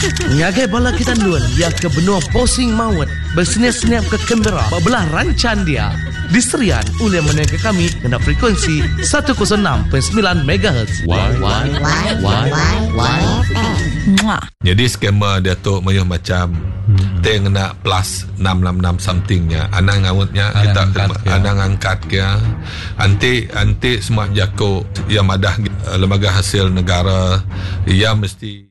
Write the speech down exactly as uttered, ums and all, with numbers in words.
Ngagai bala kita luan dia ke benua posing maut bersenyap-senyap ke Canberra belah rancan dia diserian oleh menengah kami kena frekuensi seratus enam perpuluhan sembilan megahertz. Why why why why why. Jadi skema dia tu mayuh macam hmm. teng nak plus enam enam enam somethingnya anang ngawutnya kita anang angkat ke anti anti semua jako yang madah lembaga hasil negara ia mesti